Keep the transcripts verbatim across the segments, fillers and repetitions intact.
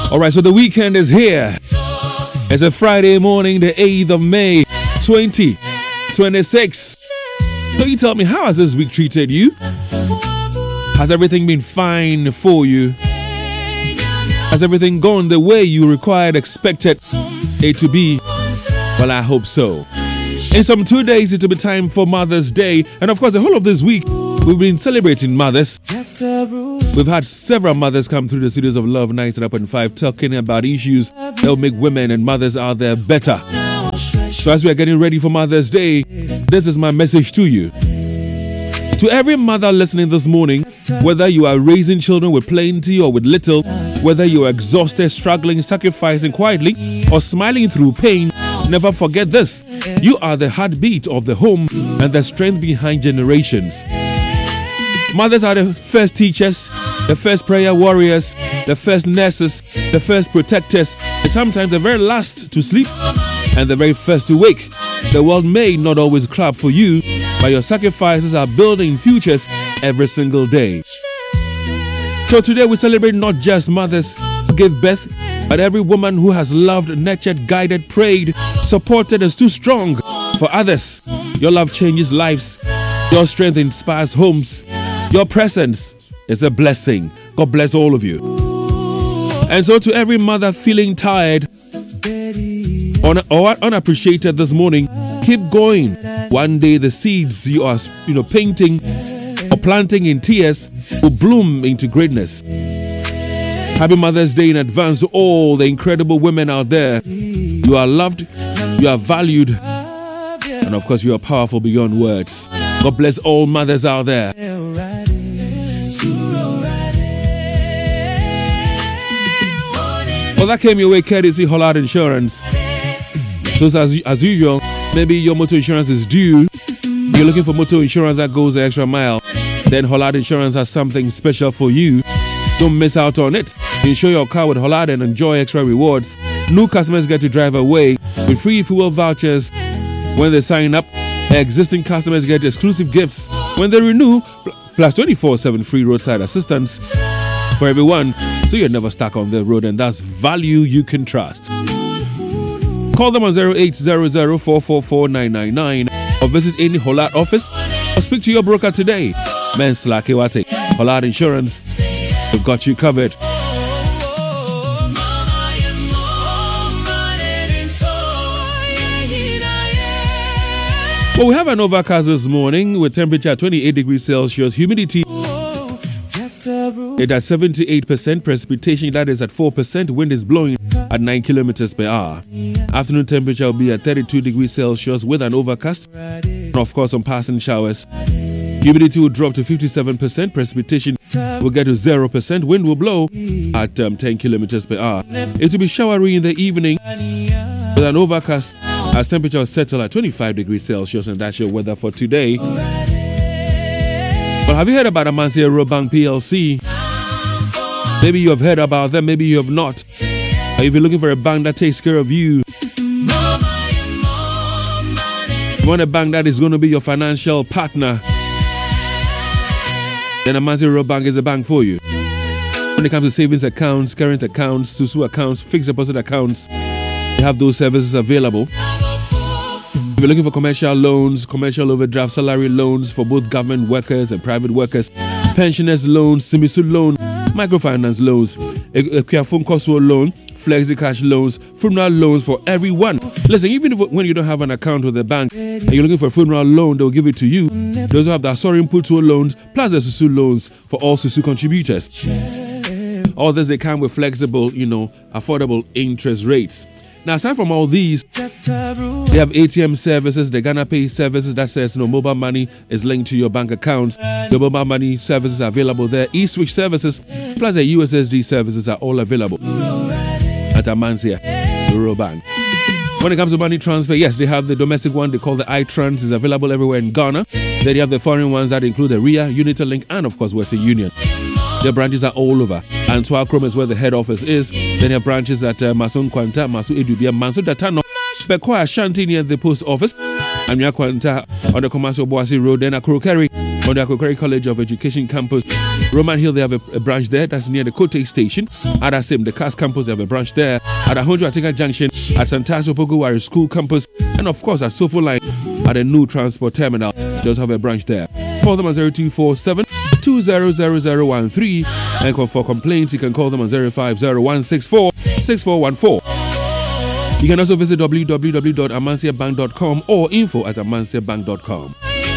All right, so the weekend is here. It's a Friday morning, the eighth of May, twenty twenty-six. So you tell me, how has this week treated you? Has everything been fine for you? Has everything gone the way you required, expected it to be? Well, I hope so. In some two days, it will be time for Mother's Day. And of course, the whole of this week, we've been celebrating mothers. We've had several mothers come through the studios of Love ninety point five talking about issues that will make women and mothers out there better. So as we are getting ready for Mother's Day, this is my message to you. To every mother listening this morning, whether you are raising children with plenty or with little, whether you are exhausted, struggling, sacrificing quietly, or smiling through pain, never forget this. You are the heartbeat of the home and the strength behind generations. Mothers are the first teachers, the first prayer warriors, the first nurses, the first protectors, and sometimes the very last to sleep and the very first to wake. The world may not always clap for you, but your sacrifices are building futures every single day. So today we celebrate not just mothers who give birth, but every woman who has loved, nurtured, guided, prayed, supported, and stood strong for others. Your love changes lives. Your strength inspires homes. Your presence is a blessing. God bless all of you. And so to every mother feeling tired or unappreciated this morning, keep going. One day the seeds you are you know, painting or planting in tears will bloom into greatness. Happy Mother's Day in advance to all the incredible women out there. You are loved, you are valued, and of course you are powerful beyond words. God bless all mothers out there. Well, that came your way courtesy Hollard Insurance. So as, as usual, maybe your motor insurance is due. You're looking for motor insurance that goes the extra mile. Then Hollard Insurance has something special for you. Don't miss out on it. Insure your car with Hollard and enjoy extra rewards. New customers get to drive away with free fuel vouchers when they sign up. Existing customers get exclusive gifts when they renew, plus twenty-four seven free roadside assistance for everyone, so you're never stuck on the road, and that's value you can trust. Call them on zero eight zero zero four four four nine nine nine or visit any Hollard office or speak to your broker today. Mensla Kewate, Hollard Insurance, we've got you covered. Well, we have an overcast this morning with temperature at twenty-eight degrees Celsius, humidity it at seventy-eight percent, precipitation that is at four percent, wind is blowing at nine kilometers per hour. Afternoon temperature will be at thirty-two degrees Celsius with an overcast, and of course some passing showers. Humidity will drop to fifty-seven percent, precipitation will get to zero percent, wind will blow at um, ten kilometers per hour. It will be showery in the evening with an overcast as temperature will settle at twenty-five degrees Celsius, and that's your weather for today. But have you heard about Amansia Robank P L C? Maybe you have heard about them, maybe you have not. Or if you're looking for a bank that takes care of you, you want a bank that is going to be your financial partner, then Amansia Robank is a bank for you. When it comes to savings accounts, current accounts, Susu accounts, fixed deposit accounts, they have those services available. If you're looking for commercial loans, commercial overdraft, salary loans for both government workers and private workers, pensioners loans, Simisu loan, microfinance loans, a phone cost loan, flexi cash loans, funeral loans for everyone. Listen, even if when you don't have an account with the bank and you're looking for a funeral loan, they'll give it to you. They also have the Asori Putuo loans plus the Susu loans for all Susu contributors. All this they come with flexible, you know, affordable interest rates. Now, aside from all these, they have A T M services, the Ghana Pay services that says no mobile money is linked to your bank accounts. The mobile money services are available there. E-Switch services plus the U S S D services are all available at Amansia Robank. When it comes to money transfer, yes, they have the domestic one they call the iTrans, is available everywhere in Ghana. Then they have the foreign ones that include the R I A, Uniterlink, and of course Western Union. Their branches are all over. And Twacrom is where the head office is. Then they have branches at uh, Masun Kwanta, Masu Edubia, Mansu Datano, Bekwa Ashanti near the post office, Amia Kwanta on the Commercial Boasi Road, then Akrokeri on the Akrokeri College of Education campus, Roman Hill, they have a, a branch there. That's near the Kote Station. At the same, the C A S campus, they have a branch there. At Ahonjo Atika Junction, at Santaso Pogowari School campus, and of course at Sofo Line, at the new transport terminal, they also have a branch there. Call them at zero two four seven, two zero zero zero one three, and for complaints, you can call them at zero five zero one six four six four one four. You can also visit w w w dot amancia bank dot com or info at amancia bank dot com.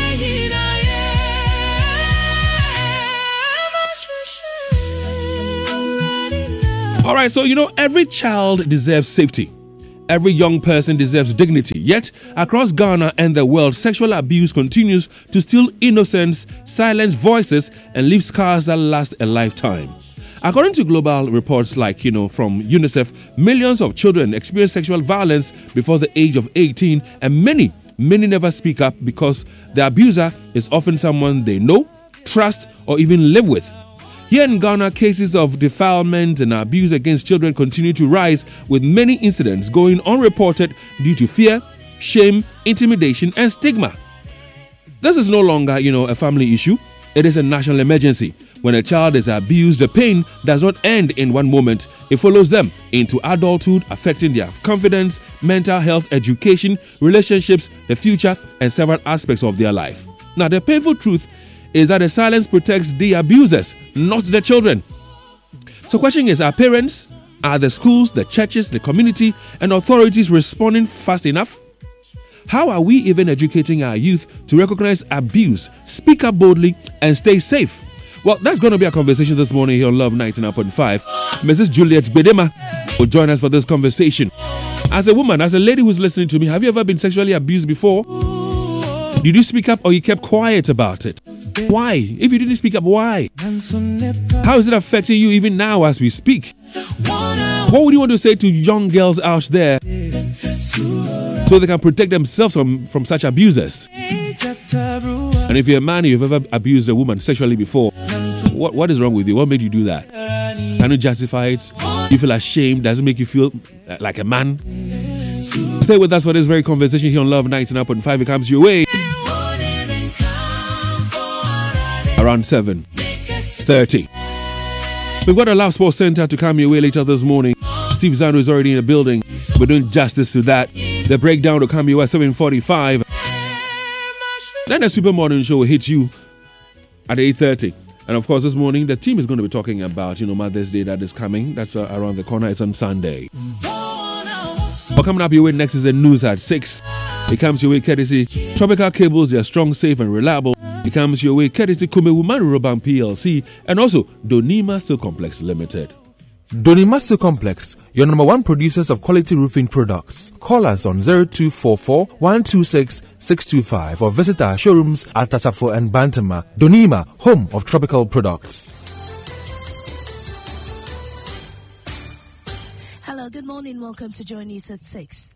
All right, so you know, every child deserves safety. Every young person deserves dignity. Yet, across Ghana and the world, sexual abuse continues to steal innocence, silence voices, and leave scars that last a lifetime. According to global reports like, you know, from UNICEF, millions of children experience sexual violence before the age of eighteen, and many, many never speak up because the abuser is often someone they know, trust, or even live with. Here in Ghana, cases of defilement and abuse against children continue to rise, with many incidents going unreported due to fear, shame, intimidation, and stigma. This is no longer, you know, a family issue. It is a national emergency. When a child is abused, the pain does not end in one moment. It follows them into adulthood, affecting their confidence, mental health, education, relationships, the future, and several aspects of their life. Now, the painful truth is that the silence protects the abusers, not the children. So the question is, are parents, are the schools, the churches, the community, and authorities responding fast enough? How are we even educating our youth to recognize abuse, speak up boldly, and stay safe? Well, that's going to be a conversation this morning here on Love ninety-nine point five. Missus Juliet Bedema will join us for this conversation. As a woman, as a lady who's listening to me, have you ever been sexually abused before? Did you speak up or you kept quiet about it? Why? If you didn't speak up, why? How is it affecting you even now as we speak? What would you want to say to young girls out there so they can protect themselves from, from such abusers? And if you're a man, you've ever abused a woman sexually before, what what is wrong with you? What made you do that? Can you justify it? You feel ashamed? Does it make you feel like a man? Stay with us for this very conversation here on Love ninety-nine point five. It comes your way around seven thirty. We've got a Love Sports Center to come your way later this morning. Steve Zano is already in the building. We're doing justice to that. The breakdown will come your way at seven forty-five. Then the Super Morning Show will hit you at eight thirty. And of course, this morning, the team is going to be talking about, you know, Mother's Day that is coming. That's uh, around the corner. It's on Sunday. But coming up your way next is the news at six. It comes your way courtesy Tropical Cables. They are strong, safe, and reliable. It comes your way courtesy Kumewu Maruroban P L C and also Donima Steel Complex Limited. Donima Steel Complex, your number one producers of quality roofing products. Call us on zero two four four, one two six, six two five or visit our showrooms at Tasafo and Bantama. Donima, home of tropical products. Hello, good morning. Welcome to Joy News at six.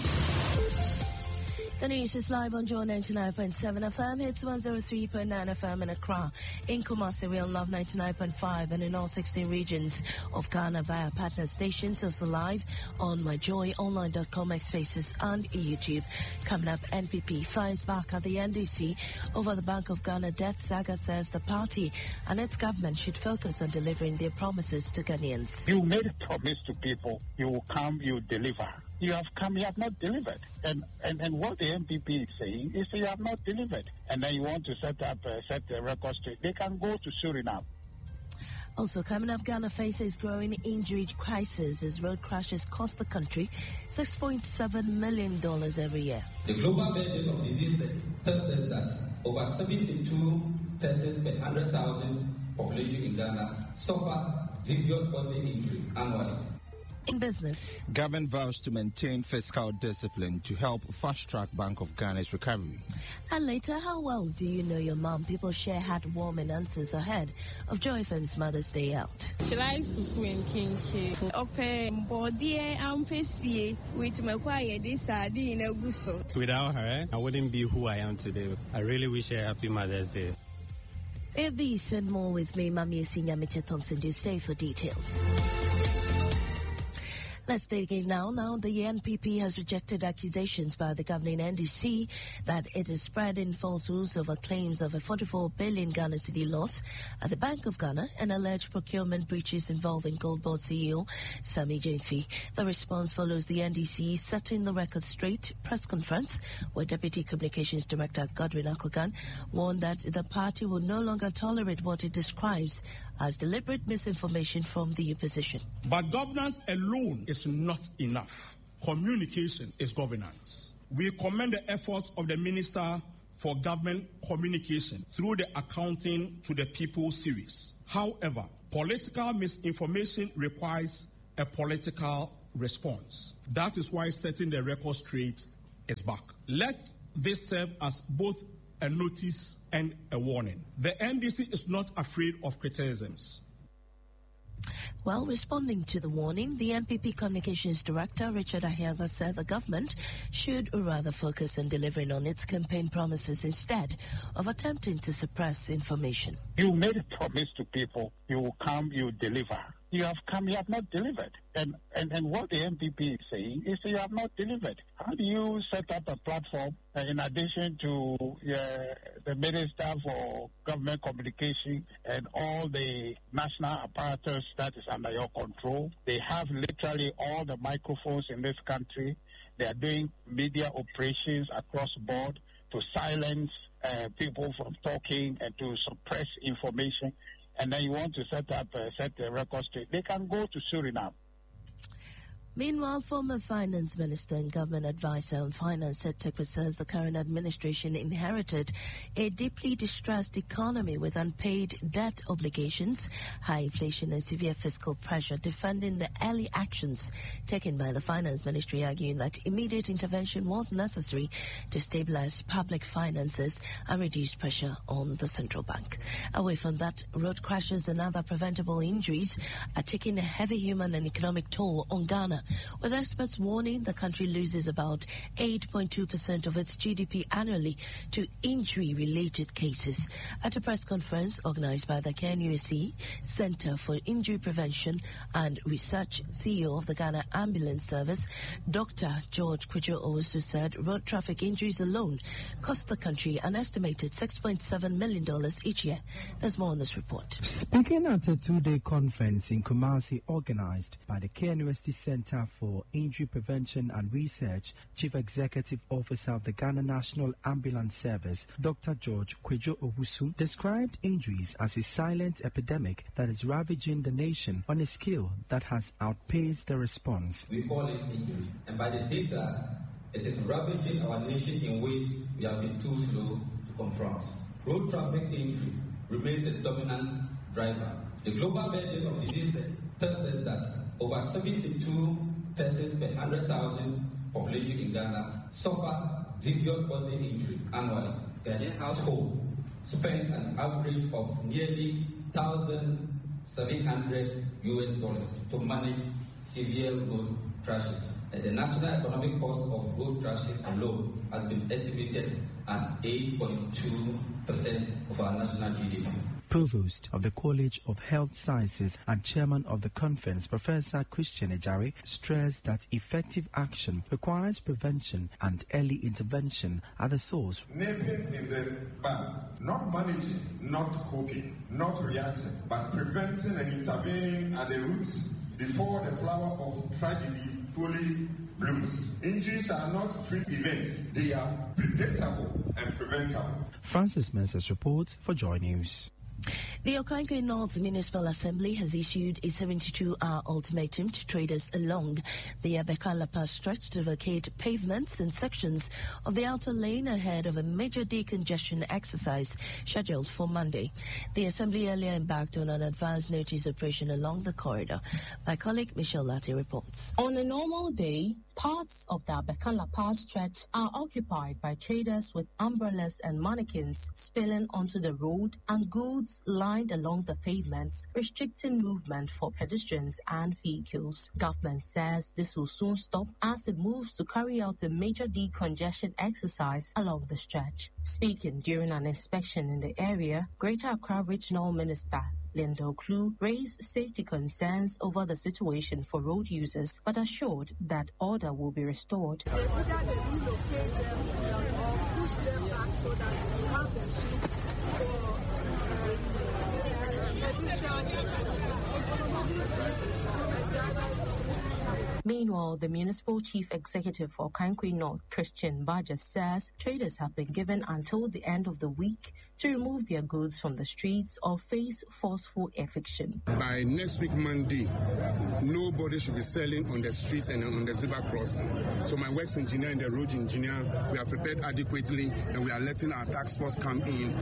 The news is live on Joy ninety-nine point seven F M. It's one oh three point nine F M in Accra. In Kumasi, we on Love ninety-nine point five and in all sixteen regions of Ghana via partner stations. Also live on my joy online dot com, X Spaces and YouTube. Coming up, N P P fires back at the N D C over the Bank of Ghana debt saga, says the party and its government should focus on delivering their promises to Ghanaians. You made a promise to people. You will come, you deliver. You have come, you have not delivered. And, and and what the N P P is saying is you have not delivered. And then you want to set up, uh, set the record straight. They can go to Suriname. Also coming up, Ghana faces growing injury crisis as road crashes cost the country six point seven million dollars every year. The global burden of disease tells us that over seventy-two persons per one hundred thousand population in Ghana suffer grievous bodily injury annually. In business, government vows to maintain fiscal discipline to help fast-track Bank of Ghana's recovery. And later, how well do you know your mom? People share heartwarming answers ahead of Joy F M's Mother's Day Out. She likes fufu and kinky. Ope body ampesi with my quiet this sardine guso. Without her, I wouldn't be who I am today. I really wish her a happy Mother's Day. If these and more with me, Mami Esinya Mitchell Thompson, do stay for details. Let's dig in now. Now, the N P P has rejected accusations by the governing N D C that it is spreading falsehoods over claims of a forty-four billion Ghana cedi loss at the Bank of Ghana and alleged procurement breaches involving Gold Board C E O Sammy Jainfi. The response follows the N D C setting the record straight press conference where Deputy Communications Director Godwin Akogan warned that the party will no longer tolerate what it describes as deliberate misinformation from the opposition. But governance alone is not enough. Communication is governance. We commend the efforts of the Minister for Government Communication through the Accounting to the People series. However, political misinformation requires a political response. That is why setting the record straight is back. Let this serve as both a notice and a warning. The N D C is not afraid of criticisms. Well, responding to the warning, the N P P Communications Director, Richard Ahiaga, said the government should rather focus on delivering on its campaign promises instead of attempting to suppress information. You made a promise to people, you will come, you deliver. You have come, you have not delivered. And, and, and what the N P P is saying is you have not delivered. How do you set up a platform uh, in addition to uh, the Minister for Government Communication and all the national apparatus that is under your control? They have literally all the microphones in this country. They are doing media operations across board to silence uh, people from talking and to suppress information. And then you want to set up uh, set a record straight. They can go to Suriname. Meanwhile, former Finance Minister and Government Advisor on Finance Seth Terkper says the current administration inherited a deeply distressed economy with unpaid debt obligations, high inflation and severe fiscal pressure, defending the early actions taken by the Finance Ministry, arguing that immediate intervention was necessary to stabilize public finances and reduce pressure on the central bank. Away from that, road crashes and other preventable injuries are taking a heavy human and economic toll on Ghana, with experts warning the country loses about eight point two percent of its G D P annually to injury-related cases. At a press conference organized by the K N U S C Center for Injury Prevention and Research, C E O of the Ghana Ambulance Service, Doctor George Kwadwo Owusu, said road traffic injuries alone cost the country an estimated six point seven million dollars each year. There's more on this report. Speaking at a two-day conference in Kumasi organized by the K N U S T Center for Injury Prevention and Research, Chief Executive Officer of the Ghana National Ambulance Service, Doctor George Kwadwo Owusu, described injuries as a silent epidemic that is ravaging the nation on a scale that has outpaced the response. We call it injury, and by the data, it is ravaging our nation in ways we have been too slow to confront. Road traffic injury remains the dominant driver. The global burden of disease tells us that over seventy-two persons per one hundred thousand population in Ghana suffer grievous bodily injury annually. Ghanaian households spend an average of nearly one thousand seven hundred U S dollars to manage severe road crashes. And the national economic cost of road crashes alone has been estimated at eight point two percent of our national G D P. Provost of the College of Health Sciences and Chairman of the conference, Professor Christian Ejari, stressed that effective action requires prevention and early intervention at the source. Nipping in the bud, not managing, not coping, not reacting, but preventing and intervening at the roots before the flower of tragedy fully blooms. Injuries are not freak events, they are predictable and preventable. Francis Mensah's report for Joy News. The Okaigwe North Municipal Assembly has issued a seventy-two hour ultimatum to traders along the Abeka-Lapa stretch to vacate pavements and sections of the outer lane ahead of a major decongestion exercise scheduled for Monday. The Assembly earlier embarked on an advance notice operation along the corridor. My colleague Michelle Latte reports. On a normal day, parts of the Abeka-Lapa stretch are occupied by traders with umbrellas and mannequins spilling onto the road and goods roads lined along the pavements, restricting movement for pedestrians and vehicles. Government says this will soon stop as it moves to carry out a major decongestion exercise along the stretch. Speaking during an inspection in the area, Greater Accra Regional Minister Lindo Klu raised safety concerns over the situation for road users, but assured that order will be restored. Either they relocate them or push them back so that we have the street for Meanwhile, the Municipal Chief Executive for Kankwi North, Christian Baja, says traders have been given until the end of the week to remove their goods from the streets or face forceful eviction. By next week, Monday, nobody should be selling on the street and on the zebra crossing. So my works engineer and the road engineer, we are prepared adequately and we are letting our task force come in.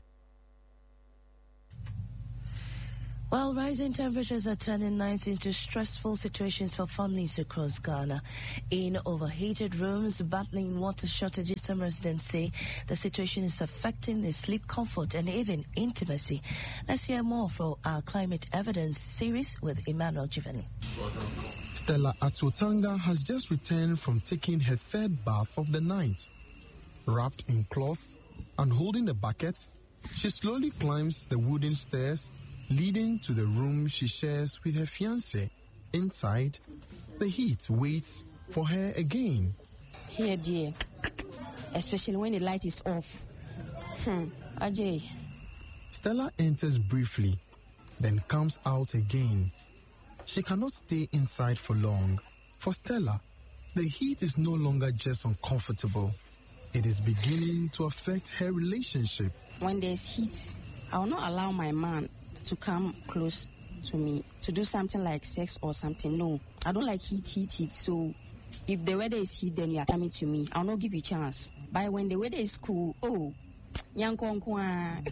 Well, rising temperatures are turning nights into stressful situations for families across Ghana. In overheated rooms, battling water shortages, some residents say the situation is affecting their sleep comfort and even intimacy. Let's hear more from our Climate Evidence series with Emmanuel Jivani. Stella Atotanga has just returned from taking her third bath of the night. Wrapped in cloth and holding a bucket, she slowly climbs the wooden stairs leading to the room she shares with her fiancé. Inside, the heat waits for her again. Here, dear, especially when the light is off. Hmm, Ajay. Stella enters briefly, then comes out again. She cannot stay inside for long. For Stella, the heat is no longer just uncomfortable. It is beginning to affect her relationship. When there's heat, I will not allow my man to come close to me to do something like sex or something. No, I don't like heat, heat, heat. So if the weather is heat, then you are coming to me. I'll not give you a chance. But when the weather is cool, oh, young konkwa.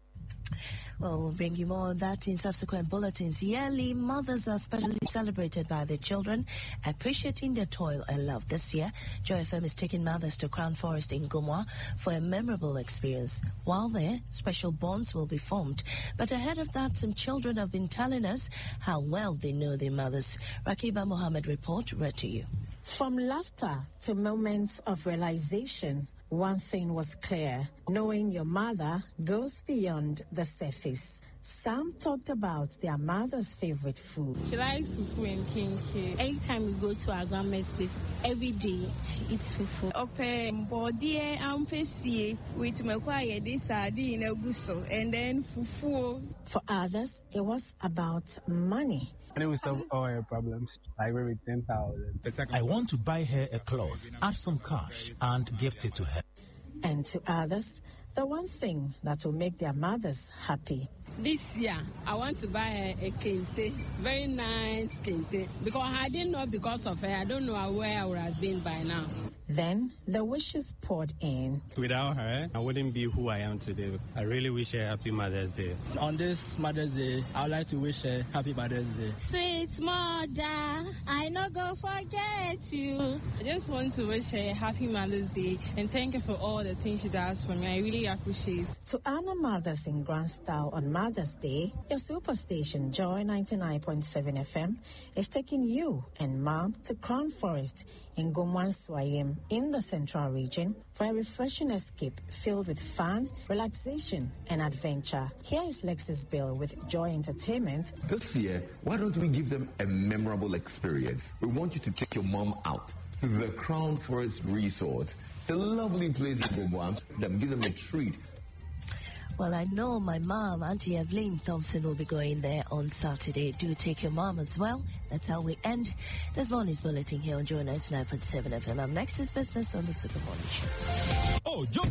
Well, we'll bring you more on that in subsequent bulletins. Yearly, mothers are specially celebrated by their children, appreciating their toil and love. This year, Joy F M is taking mothers to Crown Forest in Gomwa for a memorable experience. While there, special bonds will be formed. But ahead of that, some children have been telling us how well they know their mothers. Rakiba Mohammed report read to you. From laughter to moments of realization, one thing was clear: knowing your mother goes beyond the surface. Some talked about their mother's favorite food. She likes fufu and kinky. Anytime we go to our grandma's place, every day she eats fufu. Ope mbodie ampesie with mekwaye de sardine eguso and then fufu. For others, it was about money. And it will solve all her problems, like maybe ten thousand. I want to buy her a cloth, add some cash, and gift it to her. And to others, the one thing that will make their mothers happy. This year, I want to buy her a kente, very nice kente, because I didn't know because of her. I don't know where I would have been by now. Then the wishes poured in. Without her, I wouldn't be who I am today. I really wish her happy Mother's Day. On this Mother's Day, I would like to wish her happy Mother's Day. Sweet mother, I not go forget you. I just want to wish her a happy Mother's Day and thank her for all the things she does for me. I really appreciate it. To honor mothers in grand style on Mother's Day, your superstation Joy ninety-nine point seven F M is taking you and Mom to Crown Forest in Gomwan Swayim in the Central Region for a refreshing escape filled with fun, relaxation, and adventure. Here is Lexus Bill with Joy Entertainment. This year, why don't we give them a memorable experience? We want you to take your mom out to the Crown Forest Resort, the lovely place in Gomwan. Them give them a treat. Well, I know my mom, Auntie Evelyn Thompson, will be going there on Saturday. Do take your mom as well. That's how we end this morning's bulletin here on Joy ninety-nine point seven F M. Up next is business on the Super Morning Show. Oh, Joe.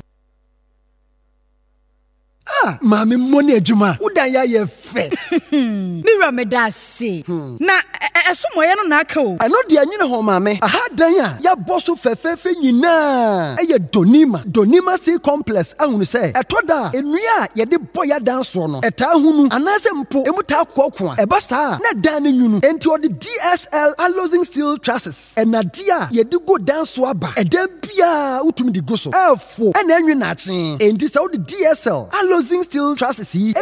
Ah, mami money adwuma. Udan ya ye fe. Mira me da se. Na esomo ye no na aka o. Ano de anyine ho mami. Aha dan ya ya boso fefefe nyina. Eye Donima, Donima Sea Complex ahunu se. Etoda enua ye de boya dan so no. Eta hunu anase mpo emuta kokko a. Eba sa na dan ne nyunu. Enti odi D S L Alloying Steel Trusses. Enadia ye de go dan so aba. Edan bia utumi di go so. Efo ena enwe na achen. Enti sa odi D S L Alloying Steel Trusses yi ego dan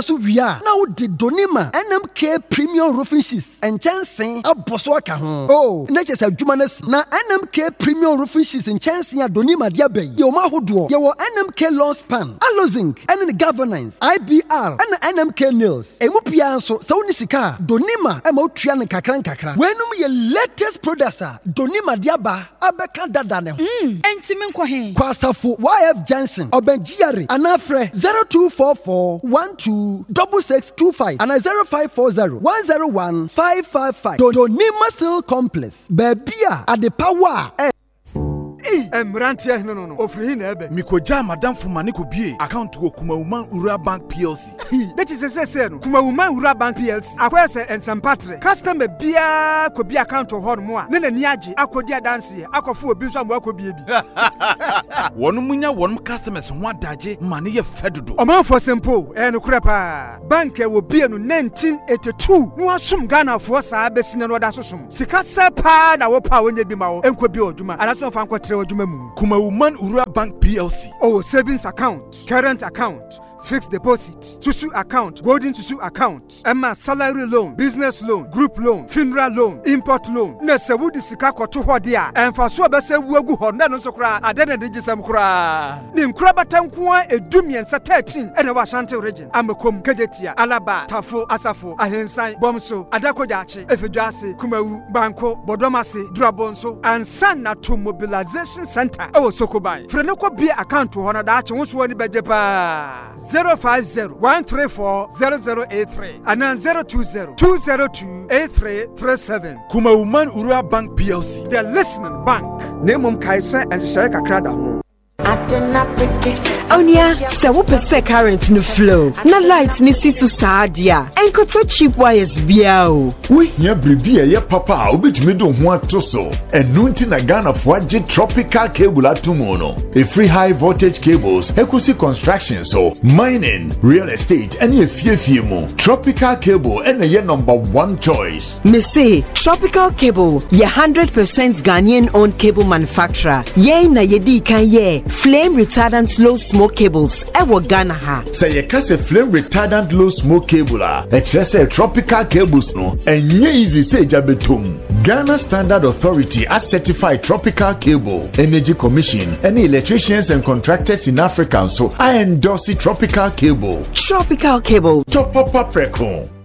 nyina so wia na wo de Donima N M K Premium Roofing Sheets enchansen aboso aka ho. Oh, na chese adwuma na si. Na N M K Premium Roofing Sheets enchansen a Donima dia bai. Ye o ma hodo. Ye wo N M K Lawn Span, Alozinc, and the Governance, I B R, and N M K Nails. Emu pia so sa woni sika Donima e ma otua ne kakran kakra. Wenum ye latest producer Donima dia ba abeka dada ne ho. Mm, entimi nkɔ he. Kwasafo Y F Junction, Obenjiare, Anafre zero two four four one two six six two five and zero five four zero one zero one five five five. Donima Sil Complex. Bebia at the power. Emrantia no no no ofri na ebe mikoja madam fumani ko bie account go Kumawuman Ura Bank P L C. That is say say no Kumawuman Ura Bank P L C akwese ensempatre customer bia ko bia account ho no mo a ne nani age akodi adanse akofo obi so ambo akobie bi wonu munya wonu customers ho adaje mane ye fedodo omanfo simple e no krepa bank e wo bie no nineteen eighty-two no asum Ghana fo saa besine no da sosom sika sepa na wo pa wonya bi ma wo enko bi oduma anaso fa nkwotre oduma mu Kumawuman Ura Bank P L C. Oh, savings account, current account, fixed deposit, Tusu account, golden Tusu account, Emma salary loan, business loan, group loan, funeral loan, import loan. Nese wudi sika kwa tuho dia. Enfa so bese wuegu honda no so kra adene de gisam kra. Ni nkra batankuwa edumi ensa thirteen ene wa Ashanti region. Amekom Kejetia, Alaba, Tafo, Asafo, Ahensan, Bomso, Adakojachi, Efejuase, Kumawu, Banko, Bodomase, Durabonso, and Sana to Mobilization Center. Oh Sokobai. Frenoko be account to honor that won't woni bejepa. zero five zero one three four zero zero eight three and then zero two zero two zero two eight three three seven. Kumawuman Ura Bank P L C. The listening bank. Nemum Kaisa and Shaka Krada home. Onya, se wo pese current no flow. Na light ni sisu saadia. Enko to cheap wires bia o. We hia bribi ye papa obetumi do ho atoso. Enu nti na Ghana fo age tropical cable atomo no. A free high voltage cables, equity construction so, mining, real estate, and ye fiefie mo. Tropical cable and ye number one choice. Me say Tropical Cable, ye one hundred percent Ghanaian owned cable manufacturer. Ye na ye di kan ye flame retardant low smoke cables ewo Ghana ha. Say ye kase flame retardant low smoke cable a e say Tropical Cables no enye easy say jabetom. Ghana Standard Authority has certified Tropical Cable. Energy Commission and electricians and contractors in Africa so I endorse Tropical Cable. Tropical Cable. Top up preko.